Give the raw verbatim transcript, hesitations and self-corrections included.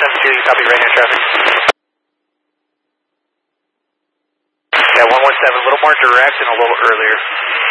seven two, you copy right hand traffic. Yeah, one one seven, a little more direct and a little earlier.